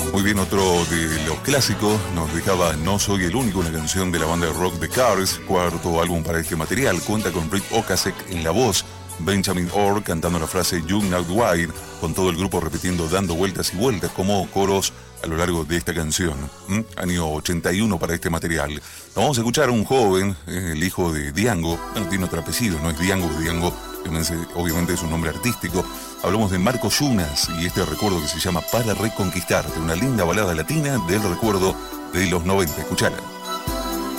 Muy bien, otro de los clásicos nos dejaba No Soy el Único, una canción de la banda de rock The Cars, cuarto álbum para este material. Cuenta con Rick Ocasek en la voz, Benjamin Orr cantando la frase Young Not Wild, con todo el grupo repitiendo Dando vueltas y vueltas como coros a lo largo de esta canción. Año 81 para este material. Vamos a escuchar a un joven, el hijo de Diango, no tiene otro apellido, no es Diango, obviamente es un nombre artístico. Hablamos de Marco Yunas y este recuerdo que se llama Para Reconquistarte, una linda balada latina del recuerdo de los 90. Escuchala.